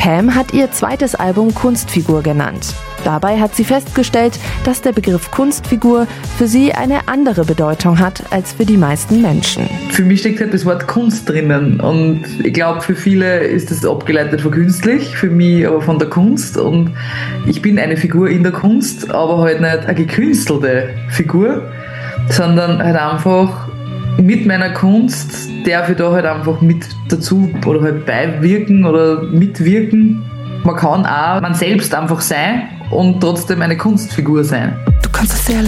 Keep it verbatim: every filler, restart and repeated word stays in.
Pam hat ihr zweites Album Kunstfigur genannt. Dabei hat sie festgestellt, dass der Begriff Kunstfigur für sie eine andere Bedeutung hat als für die meisten Menschen. Für mich steckt halt das Wort Kunst drinnen und ich glaube, für viele ist das abgeleitet von künstlich, für mich aber von der Kunst, und ich bin eine Figur in der Kunst, aber halt nicht eine gekünstelte Figur, sondern halt einfach mit meiner Kunst darf ich da halt einfach mit dazu oder halt beiwirken oder mitwirken. Man kann auch man selbst einfach sein und trotzdem eine Kunstfigur sein. Du kannst es sehr